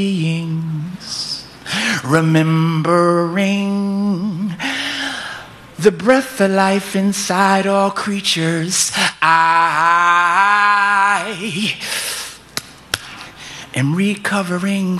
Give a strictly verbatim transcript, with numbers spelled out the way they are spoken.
beings, remembering the breath of life inside all creatures. I am recovering